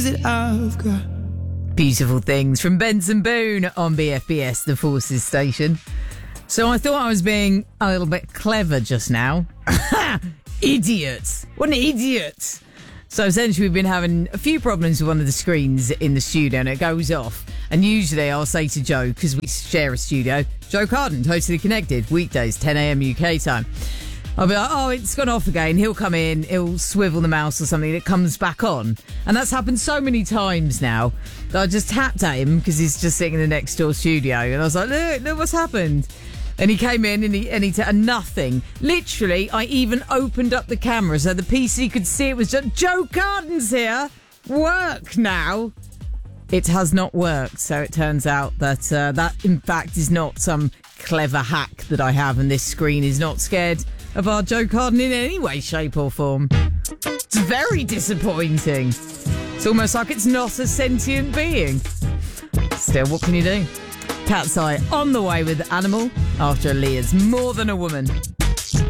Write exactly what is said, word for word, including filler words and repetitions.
things that I've got. Beautiful Things from Benson Boone on B F B S, the Forces station. So I thought I was being a little bit clever just now. Idiot! What an idiot! So essentially we've been having a few problems with one of the screens in the studio and it goes off. And usually I'll say to Joe, because we share a studio, Joe Carden, Totally Connected, weekdays, ten a.m. U K time. I'll be like, oh, it's gone off again. He'll come in, he'll swivel the mouse or something, it comes back on. And that's happened so many times now that I just tapped at him because he's just sitting in the next door studio. And I was like, look, look what's happened. And he came in and he, and he t- and nothing. Literally, I even opened up the camera so the P C could see it was just, Joe Carden's here. Work now. It has not worked. So it turns out that uh, that, in fact, is not some clever hack that I have. And this screen is not scared of our Joe Carden in any way, shape or form. It's very disappointing. It's almost like it's not a sentient being. Still, what can you do? Cat's Eye on the way with Animal after Aaliyah's More Than a Woman.